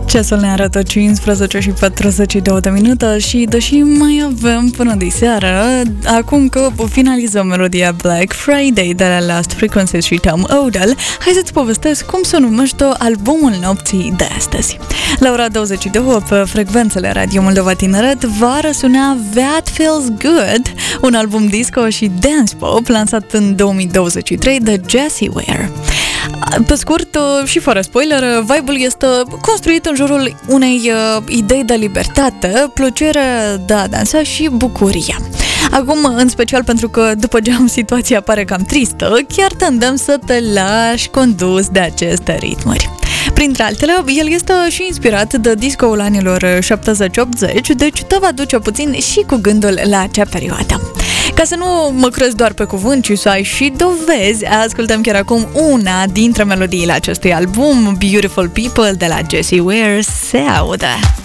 Ceasul ne arată 15:42 de minute și deși mai avem până de seară, acum că finalizăm melodia Black Friday de la Last Frequencies și Tom Odell, hai să-ți povestesc cum se numește albumul nopții de astăzi. La ora 22 pe frecvențele Radio Moldova Tineret va răsuna That Feels Good, un album disco și dance pop lansat în 2023 de Jessie Ware. Pe scurt și fără spoiler, vibe-ul este construit în jurul unei idei de libertate, plăcere de a dansa și bucuria. Acum, în special pentru că după geam situația pare cam tristă, chiar te îndemn să te lași condus de aceste ritmuri. Printre altele, el este și inspirat de disco-ul anilor 70-80, deci te va duce puțin și cu gândul la acea perioadă. Ca să nu mă crezi doar pe cuvânt, ci să ai și dovezi, ascultăm chiar acum una dintre melodiile acestui album, Beautiful People de la Jessie Ware, se audă.